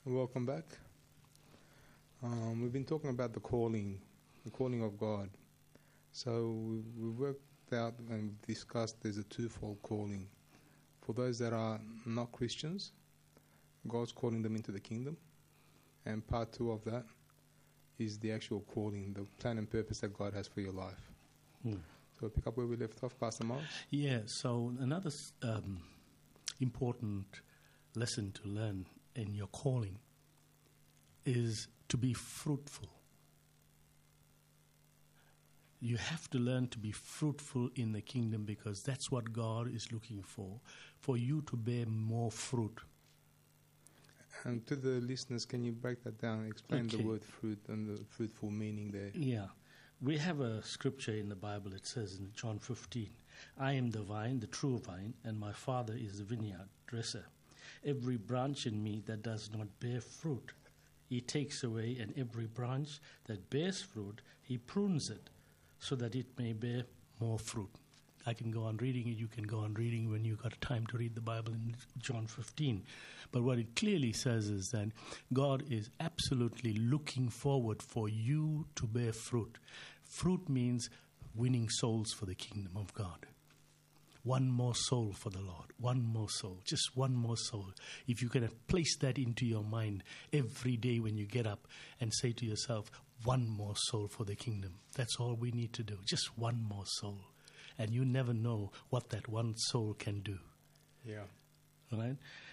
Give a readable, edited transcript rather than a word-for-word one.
Welcome back. We've been talking about the calling of God. So we worked out and discussed there's a twofold calling. For those that are not Christians, God's calling them into the kingdom. And part two of that is the actual calling, the plan and purpose that God has for your life. So we'll pick up where we left off, Pastor Miles. Yeah, so another important lesson to learn in your calling is to be fruitful. You have to learn to be fruitful in the kingdom because that's what God is looking for you to bear more fruit. And to the listeners, can you break that down? Explain the word fruit and the fruitful meaning there. Yeah. We have a scripture in the Bible. It says in John 15, I am the vine, the true vine, and my Father is the vineyard dresser. Every branch in me that does not bear fruit, he takes away, and every branch that bears fruit, he prunes it, so that it may bear more fruit. I can go on reading it. You can go on reading when you've got time to read the Bible in John 15. But what it clearly says is that God is absolutely looking forward for you to bear fruit. Fruit means winning souls for the kingdom of God. One more soul for the Lord. One more soul. Just one more soul. If you can place that into your mind every day when you get up and say to yourself, one more soul for the kingdom. That's all we need to do. Just one more soul. And you never know what that one soul can do. Yeah. Right?